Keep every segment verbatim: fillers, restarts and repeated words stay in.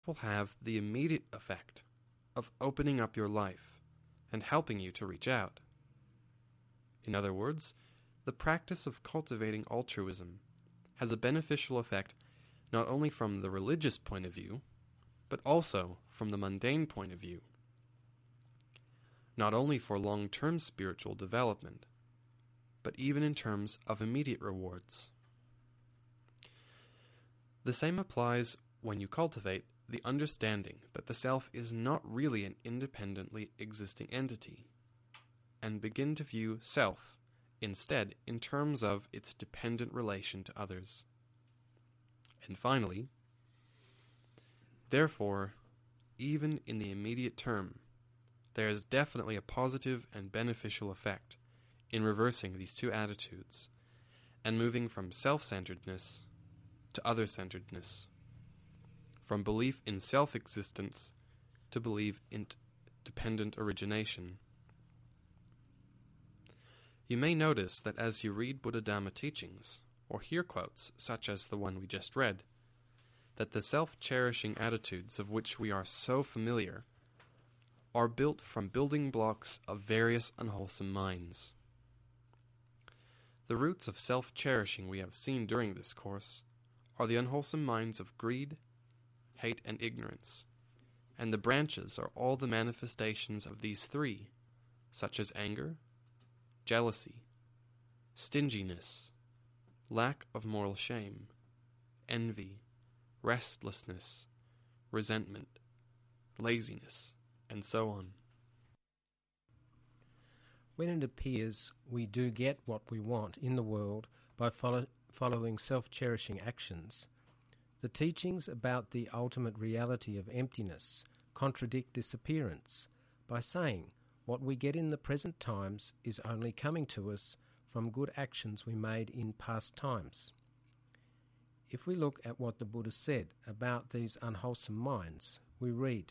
will have the immediate effect of opening up your life and helping you to reach out. In other words, the practice of cultivating altruism has a beneficial effect not only from the religious point of view, but also from the mundane point of view. Not only for long-term spiritual development, but even in terms of immediate rewards. The same applies when you cultivate the understanding that the self is not really an independently existing entity, and begin to view self instead in terms of its dependent relation to others. And finally, therefore, even in the immediate term, there is definitely a positive and beneficial effect in reversing these two attitudes and moving from self-centeredness to other-centeredness, from belief in self-existence to belief in t- dependent origination. You may notice that as you read Buddha Dhamma teachings, or hear quotes such as the one we just read, that the self-cherishing attitudes of which we are so familiar are built from building blocks of various unwholesome minds. The roots of self-cherishing we have seen during this course are the unwholesome minds of greed, hate, and ignorance, and the branches are all the manifestations of these three, such as anger, jealousy, stinginess, lack of moral shame, envy, restlessness, resentment, laziness, and so on. When it appears we do get what we want in the world by follow, following self-cherishing actions, the teachings about the ultimate reality of emptiness contradict this appearance by saying what we get in the present times is only coming to us from good actions we made in past times. If we look at what the Buddha said about these unwholesome minds, we read,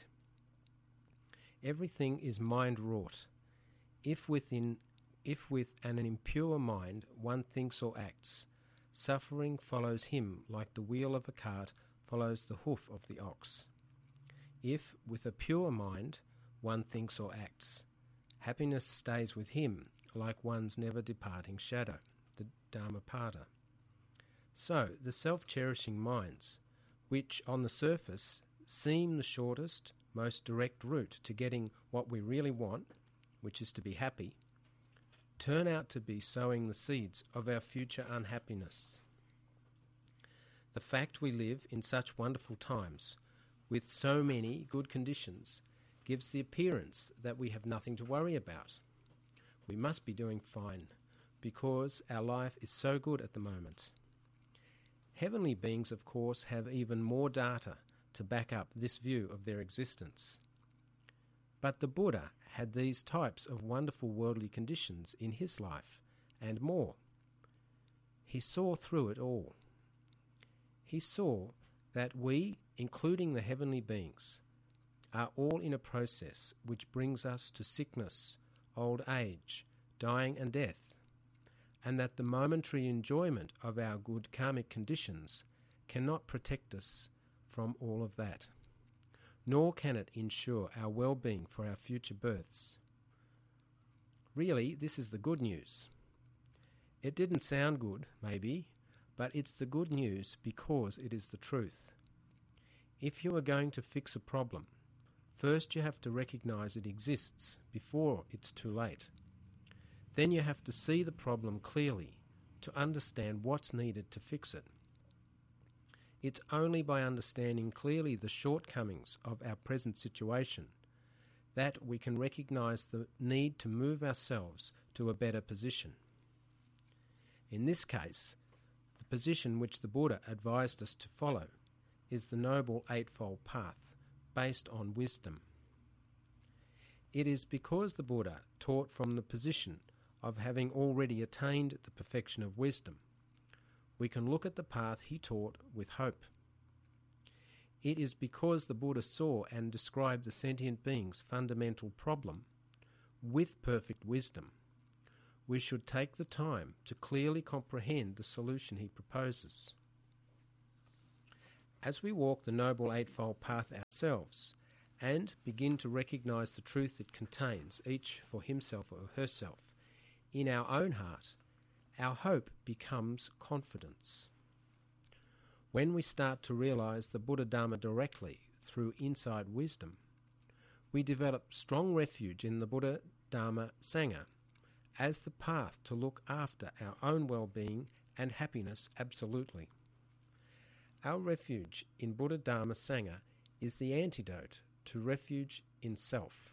"Everything is mind-wrought. If within, if with an impure mind one thinks or acts, suffering follows him like the wheel of a cart follows the hoof of the ox. If with a pure mind one thinks or acts, happiness stays with him like one's never-departing shadow," the Dhammapada. So, the self-cherishing minds, which on the surface seem the shortest, most direct route to getting what we really want, which is to be happy, turn out to be sowing the seeds of our future unhappiness. The fact we live in such wonderful times, with so many good conditions, gives the appearance that we have nothing to worry about. We must be doing fine, because our life is so good at the moment. Heavenly beings, of course, have even more data to back up this view of their existence. But the Buddha had these types of wonderful worldly conditions in his life, and more. He saw through it all. He saw that we, including the heavenly beings, are all in a process which brings us to sickness, old age, dying and death, and that the momentary enjoyment of our good karmic conditions cannot protect us from all of that, nor can it ensure our well-being for our future births. Really, this is the good news. It didn't sound good, maybe, but it's the good news because it is the truth. If you are going to fix a problem, first you have to recognize it exists before it's too late. Then you have to see the problem clearly to understand what's needed to fix it. It's only by understanding clearly the shortcomings of our present situation that we can recognize the need to move ourselves to a better position. In this case, the position which the Buddha advised us to follow is the Noble Eightfold Path, based on wisdom. It is because the Buddha taught from the position of having already attained the perfection of wisdom, we can look at the path he taught with hope. It is because the Buddha saw and described the sentient being's fundamental problem with perfect wisdom, we should take the time to clearly comprehend the solution he proposes. As we walk the Noble Eightfold Path ourselves and begin to recognise the truth it contains, each for himself or herself, in our own heart, our hope becomes confidence. When we start to realise the Buddha Dharma directly through inside wisdom, we develop strong refuge in the Buddha Dharma Sangha as the path to look after our own well-being and happiness absolutely. Our refuge in Buddha Dharma Sangha is the antidote to refuge in self.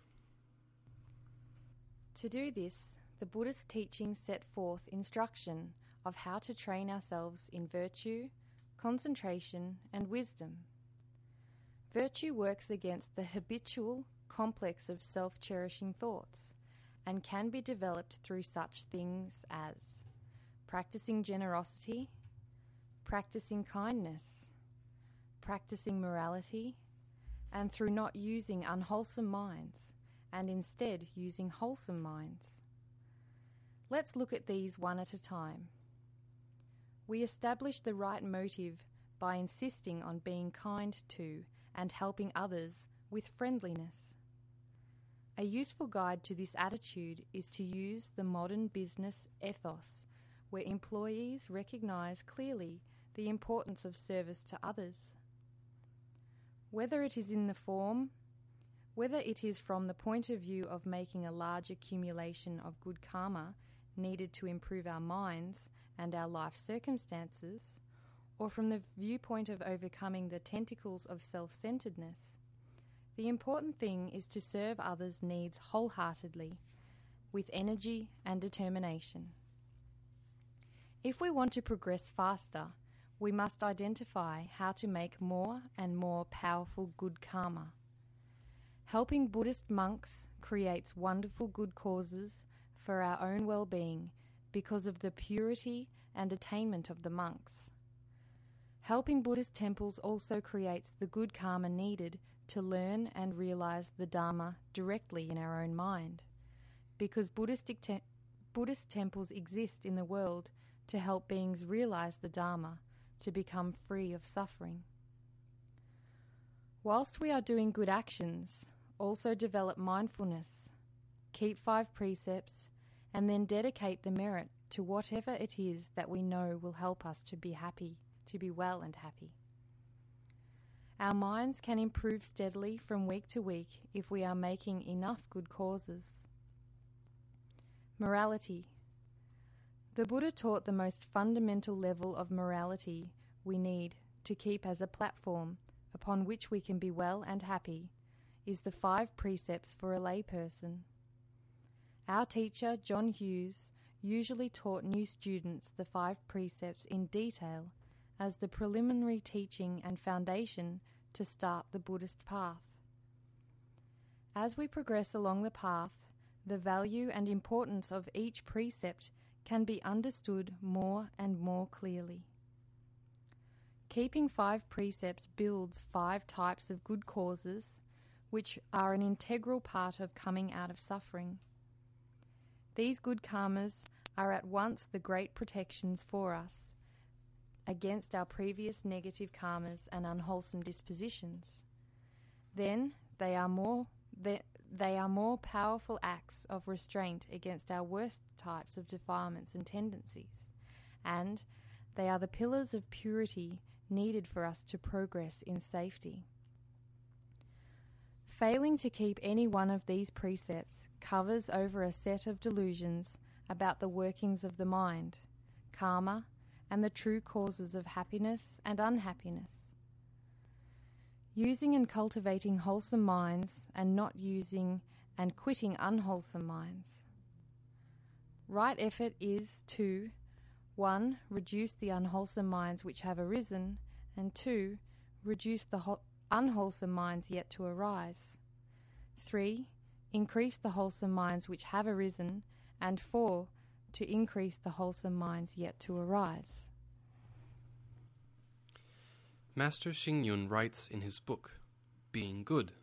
To do this, the Buddhist teachings set forth instruction of how to train ourselves in virtue, concentration, and wisdom. Virtue works against the habitual complex of self-cherishing thoughts and can be developed through such things as practicing generosity, practicing kindness, practicing morality, and through not using unwholesome minds and instead using wholesome minds. Let's look at these one at a time. We establish the right motive by insisting on being kind to and helping others with friendliness. A useful guide to this attitude is to use the modern business ethos, where employees recognise clearly the importance of service to others. Whether it is in the form, whether it is from the point of view of making a large accumulation of good karma needed to improve our minds and our life circumstances, or from the viewpoint of overcoming the tentacles of self-centeredness, the important thing is to serve others' needs wholeheartedly, with energy and determination. If we want to progress faster, we must identify how to make more and more powerful good karma. Helping Buddhist monks creates wonderful good causes for our own well-being because of the purity and attainment of the monks. Helping Buddhist temples also creates the good karma needed to learn and realize the Dharma directly in our own mind, because Buddhist, te- Buddhist temples exist in the world to help beings realize the Dharma, to become free of suffering. Whilst we are doing good actions, also develop mindfulness, keep five precepts, and then dedicate the merit to whatever it is that we know will help us to be happy, to be well and happy. Our minds can improve steadily from week to week if we are making enough good causes. Morality. The Buddha taught the most fundamental level of morality we need to keep as a platform upon which we can be well and happy is the five precepts for a layperson. Our teacher, John Hughes, usually taught new students the five precepts in detail as the preliminary teaching and foundation to start the Buddhist path. As we progress along the path, the value and importance of each precept can be understood more and more clearly. Keeping five precepts builds five types of good causes, which are an integral part of coming out of suffering. These good karmas are at once the great protections for us against our previous negative karmas and unwholesome dispositions. Then they are more they, they are more powerful acts of restraint against our worst types of defilements and tendencies, and they are the pillars of purity needed for us to progress in safety. Failing to keep any one of these precepts covers over a set of delusions about the workings of the mind, karma, and the true causes of happiness and unhappiness. Using and cultivating wholesome minds and not using and quitting unwholesome minds. Right effort is to one. Reduce the unwholesome minds which have arisen, and two. Reduce the ho- unwholesome minds yet to arise. three. Increase the wholesome minds which have arisen, and four. To increase the wholesome minds yet to arise. Master Xing Yun writes in his book, Being Good,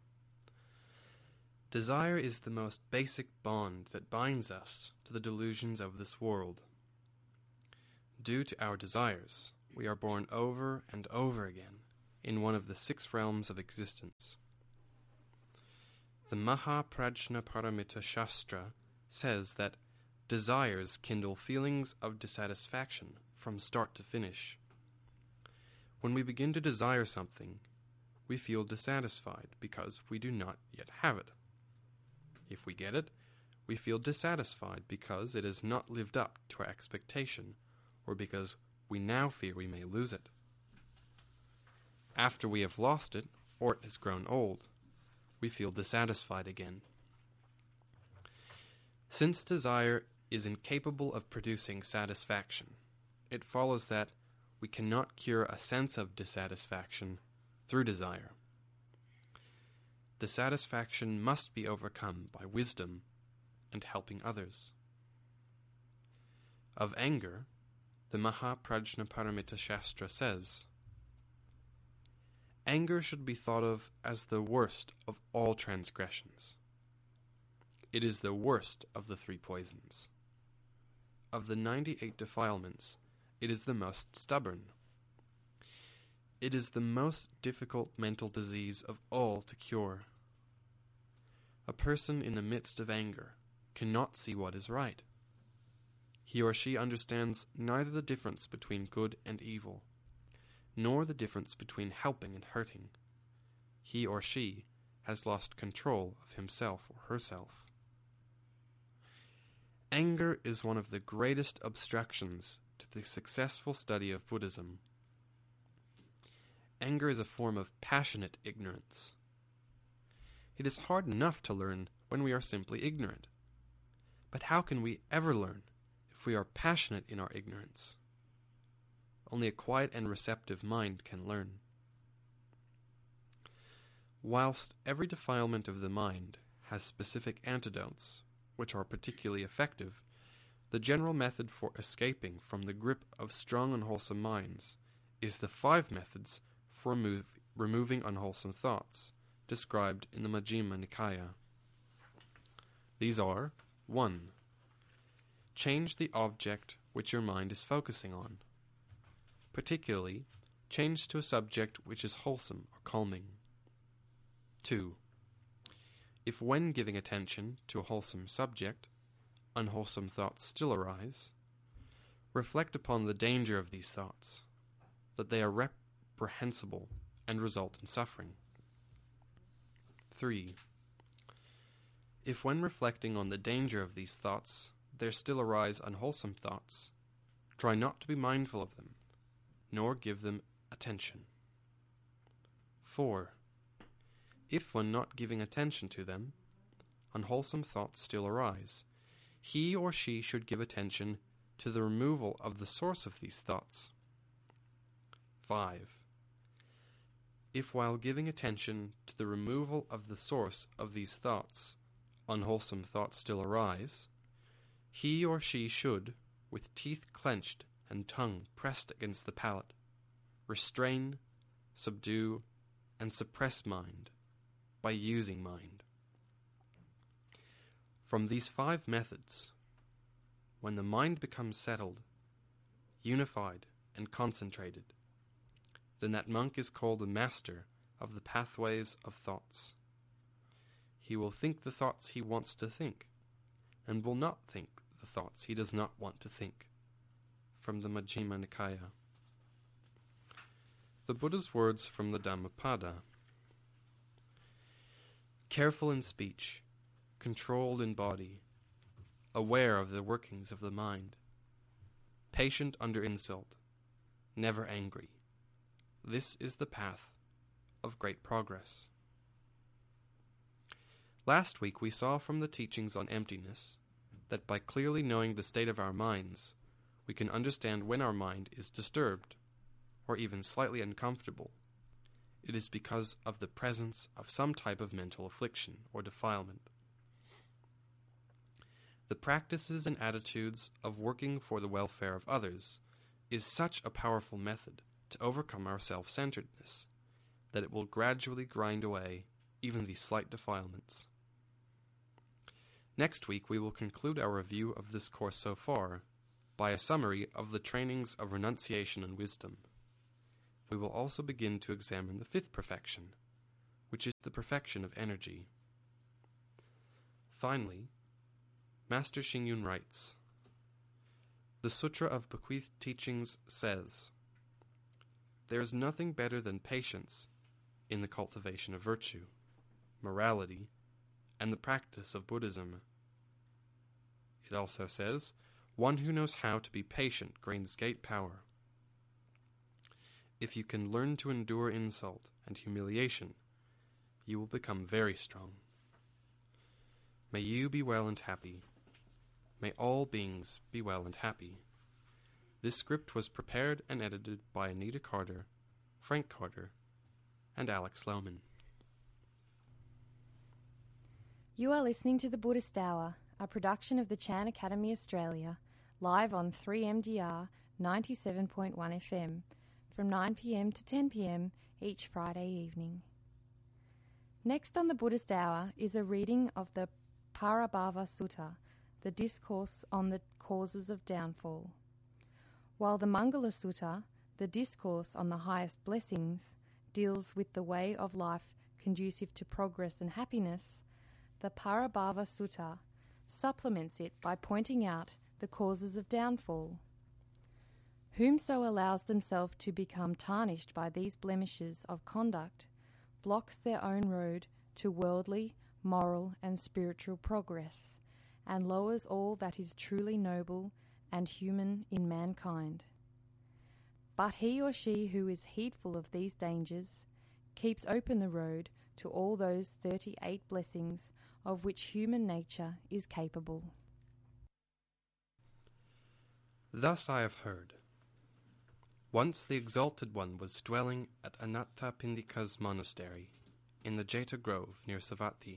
desire is the most basic bond that binds us to the delusions of this world. Due to our desires, we are born over and over again in one of the six realms of existence. The Mahaprajnaparamita Shastra says that desires kindle feelings of dissatisfaction from start to finish. When we begin to desire something, we feel dissatisfied because we do not yet have it. If we get it, we feel dissatisfied because it has not lived up to our expectation, or because we now fear we may lose it. After we have lost it, or it has grown old, we feel dissatisfied again. Since desire is incapable of producing satisfaction, it follows that we cannot cure a sense of dissatisfaction through desire. Dissatisfaction must be overcome by wisdom and helping others. Of anger, the Mahaprajnaparamita Shastra says, anger should be thought of as the worst of all transgressions. It is the worst of the three poisons. Of the ninety-eight defilements, it is the most stubborn. It is the most difficult mental disease of all to cure. A person in the midst of anger cannot see what is right. He or she understands neither the difference between good and evil, nor the difference between helping and hurting. He or she has lost control of himself or herself. Anger is one of the greatest obstructions to the successful study of Buddhism. Anger is a form of passionate ignorance. It is hard enough to learn when we are simply ignorant. But how can we ever learn if we are passionate in our ignorance? Only a quiet and receptive mind can learn. Whilst every defilement of the mind has specific antidotes, which are particularly effective, the general method for escaping from the grip of strong unwholesome minds is the five methods for remove, removing unwholesome thoughts, described in the Majjhima Nikaya. These are: one. Change the object which your mind is focusing on. Particularly, change to a subject which is wholesome or calming. two. If when giving attention to a wholesome subject, unwholesome thoughts still arise, reflect upon the danger of these thoughts, that they are reprehensible and result in suffering. three. If when reflecting on the danger of these thoughts, there still arise unwholesome thoughts, try not to be mindful of them, nor give them attention. four. If when not giving attention to them, unwholesome thoughts still arise, he or she should give attention to the removal of the source of these thoughts. five. If while giving attention to the removal of the source of these thoughts, unwholesome thoughts still arise, he or she should, with teeth clenched and tongue pressed against the palate, restrain, subdue, and suppress mind by using mind. From these five methods, when the mind becomes settled, unified, and concentrated, then that monk is called a master of the pathways of thoughts. He will think the thoughts he wants to think, and will not think the thoughts he does not want to think. From the Majjhima Nikaya. The Buddha's words from the Dhammapada. Careful in speech, controlled in body, aware of the workings of the mind, patient under insult, never angry. This is the path of great progress. Last week we saw from the teachings on emptiness that by clearly knowing the state of our minds, we can understand when our mind is disturbed, or even slightly uncomfortable. It is because of the presence of some type of mental affliction or defilement. The practices and attitudes of working for the welfare of others is such a powerful method to overcome our self-centeredness that it will gradually grind away even these slight defilements. Next week we will conclude our review of this course so far by a summary of the trainings of renunciation and wisdom. we will also begin to examine the fifth perfection, which is the perfection of energy. Finally, Master Xingyun writes, "The Sutra of Bequeathed Teachings says, there is nothing better than patience in the cultivation of virtue, morality, and the practice of Buddhism. It also says, one who knows how to be patient gains great power. If you can learn to endure insult and humiliation, you will become very strong. May you be well and happy. May all beings be well and happy." This script was prepared and edited by Anita Carter, Frank Carter, and Alex Lohman. You are listening to The Buddhist Hour, a production of the Chan Academy Australia, live on three M D R ninety-seven point one F M, from nine p m to ten p m each Friday evening. Next on The Buddhist Hour is a reading of the Parabhava Sutta, the discourse on the causes of downfall. While the Mangala Sutta, the discourse on the highest blessings, deals with the way of life conducive to progress and happiness, the Parabhava Sutta supplements it by pointing out the causes of downfall. Whomso allows themselves to become tarnished by these blemishes of conduct blocks their own road to worldly, moral, and spiritual progress, and lowers all that is truly noble and human in mankind. But he or she who is heedful of these dangers keeps open the road to all those thirty-eight blessings of which human nature is capable. Thus I have heard. Once the Exalted One was dwelling at Anathapindika's monastery in the Jeta Grove near Savatthi.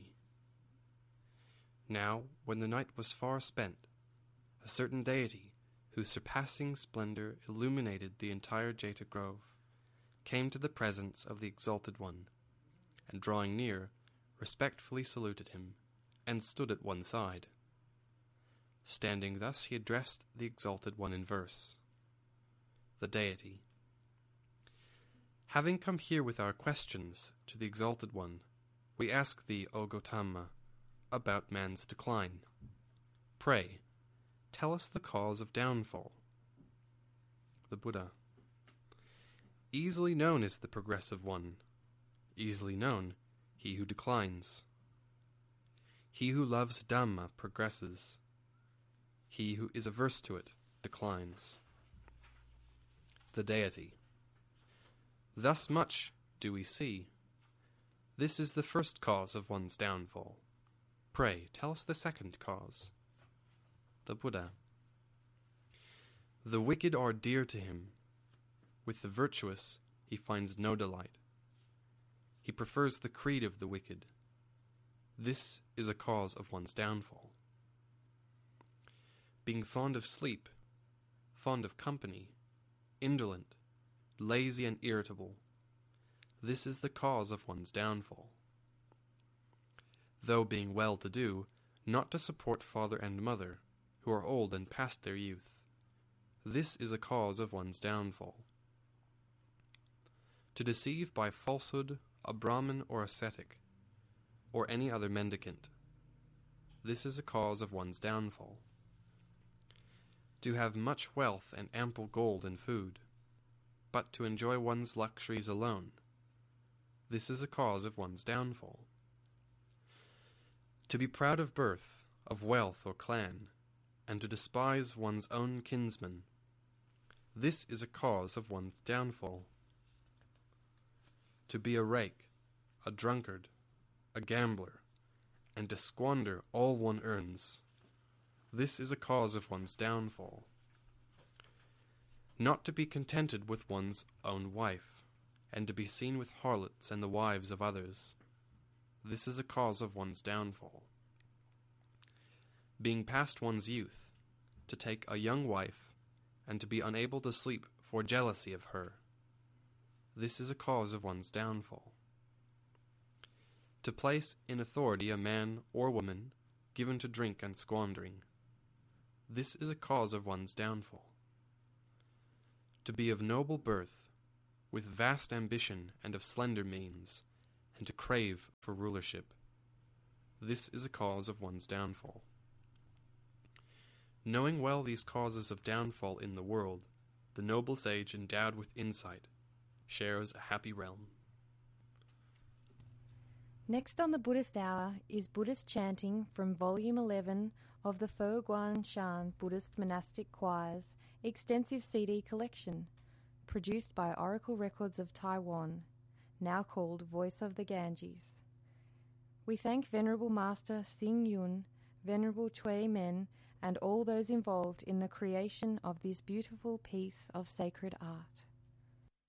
Now, when the night was far spent, a certain deity, whose surpassing splendor illuminated the entire Jeta Grove, came to the presence of the Exalted One, and drawing near, respectfully saluted him, and stood at one side. Standing thus, he addressed the Exalted One in verse. The deity: "Having come here with our questions to the Exalted One, we ask thee, O Gautama, about man's decline. Pray, tell us the cause of downfall." The Buddha: "Easily known is the progressive one. Easily known, he who declines. He who loves Dhamma progresses. He who is averse to it declines." The deity: "Thus much do we see. This is the first cause of one's downfall. Pray, tell us the second cause." The Buddha: "The wicked are dear to him. With the virtuous he finds no delight. He prefers the creed of the wicked. This is a cause of one's downfall. Being fond of sleep, fond of company, indolent, lazy and irritable, this is the cause of one's downfall. Though being well-to-do, not to support father and mother, who are old and past their youth, this is a cause of one's downfall. To deceive by falsehood a Brahmin or ascetic, or any other mendicant, this is a cause of one's downfall. To have much wealth and ample gold and food, but to enjoy one's luxuries alone, this is a cause of one's downfall. To be proud of birth, of wealth or clan, and to despise one's own kinsmen, this is a cause of one's downfall. To be a rake, a drunkard, a gambler, and to squander all one earns, this is a cause of one's downfall. Not to be contented with one's own wife, and to be seen with harlots and the wives of others, this is a cause of one's downfall. Being past one's youth, to take a young wife, and to be unable to sleep for jealousy of her, this is a cause of one's downfall. To place in authority a man or woman given to drink and squandering, this is a cause of one's downfall. To be of noble birth, with vast ambition and of slender means, and to crave for rulership. This is a cause of one's downfall. Knowing well these causes of downfall in the world, the noble sage endowed with insight shares a happy realm. Next on the Buddhist Hour is Buddhist chanting from Volume eleven of the Fo Guang Shan Buddhist Monastic Choir's extensive C D collection, produced by Oracle Records of Taiwan, now called Voice of the Ganges. We thank Venerable Master Xing Yun, Venerable Chui Men, and all those involved in the creation of this beautiful piece of sacred art.